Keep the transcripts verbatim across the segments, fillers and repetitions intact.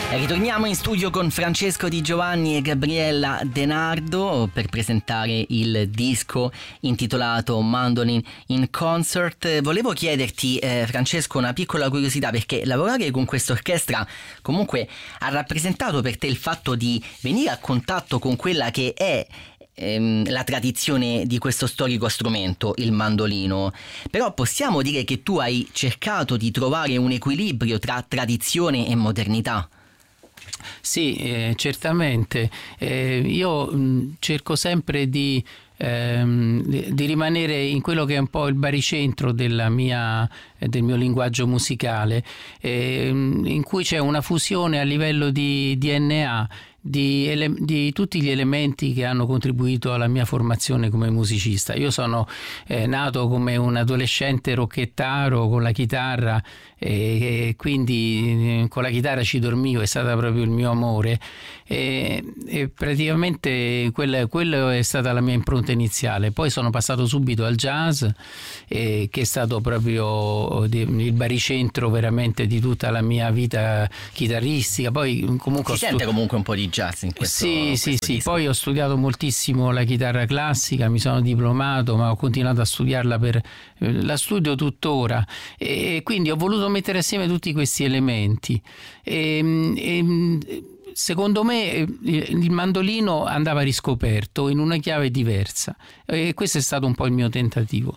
Ritorniamo in studio con Francesco Di Giovanni e Gabriella De Nardo per presentare il disco intitolato Mandolin in Concert. Volevo chiederti, eh, Francesco, una piccola curiosità, perché lavorare con questa orchestra comunque ha rappresentato per te il fatto di venire a contatto con quella che è la tradizione di questo storico strumento, il mandolino. Però possiamo dire che tu hai cercato di trovare un equilibrio tra tradizione e modernità? Sì, eh, certamente. Eh, io mh, cerco sempre di, ehm, di rimanere in quello che è un po' il baricentro della mia, del mio linguaggio musicale, eh, in cui c'è una fusione a livello di D N A Di, ele- di tutti gli elementi che hanno contribuito alla mia formazione come musicista. Io sono eh, nato come un adolescente rocchettaro con la chitarra e, e quindi eh, con la chitarra ci dormivo, è stata proprio il mio amore e, e praticamente quella, quella è stata la mia impronta iniziale. Poi sono passato subito al jazz, eh, che è stato proprio il baricentro veramente di tutta la mia vita chitarristica. Poi comunque si sente stu- comunque un po' di jazz in questo, sì, in sì, questo sì. disco. Poi ho studiato moltissimo la chitarra classica, mi sono diplomato, ma ho continuato a studiarla, per la studio tuttora, e quindi ho voluto mettere assieme tutti questi elementi. E, e, secondo me il mandolino andava riscoperto in una chiave diversa, e questo è stato un po' il mio tentativo.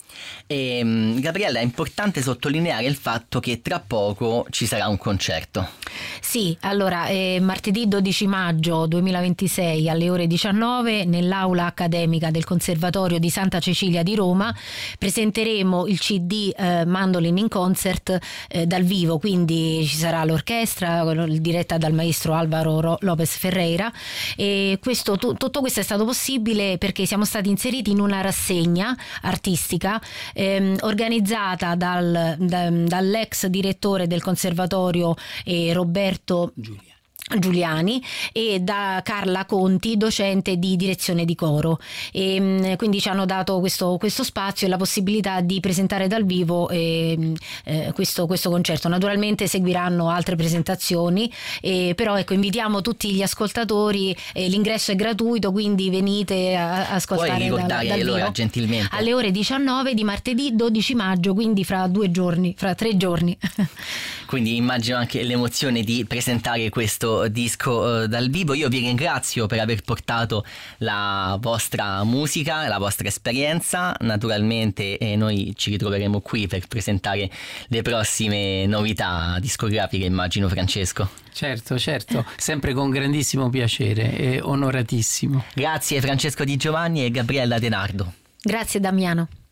E, Gabriella, è importante sottolineare il fatto che tra poco ci sarà un concerto. Sì, allora eh, martedì dodici maggio duemilaventisei alle ore diciannove nell'aula accademica del Conservatorio di Santa Cecilia di Roma presenteremo il C D eh, Mandolin in Concert eh, dal vivo, quindi ci sarà l'orchestra diretta dal maestro Alvaro Lopez Ferreira, e questo, t- tutto questo è stato possibile perché siamo stati inseriti in una rassegna artistica ehm, organizzata dal, da, dall'ex direttore del conservatorio eh, Roberto Giulia. Giuliani e da Carla Conti, docente di direzione di coro, e quindi ci hanno dato questo, questo spazio e la possibilità di presentare dal vivo eh, eh, questo, questo concerto. Naturalmente seguiranno altre presentazioni, eh, però ecco, invitiamo tutti gli ascoltatori, eh, l'ingresso è gratuito, quindi venite a, a ascoltare. Puoi ricordare dal, dal l'ora vivo gentilmente? Alle ore diciannove di martedì dodici maggio, quindi fra due giorni, fra tre giorni. Quindi immagino anche l'emozione di presentare questo disco uh, dal vivo. Io vi ringrazio per aver portato la vostra musica, la vostra esperienza. Naturalmente eh, noi ci ritroveremo qui per presentare le prossime novità discografiche, immagino, Francesco. Certo, certo, sempre con grandissimo piacere e onoratissimo. Grazie Francesco Di Giovanni e Gabriella De Nardo. Grazie Damiano.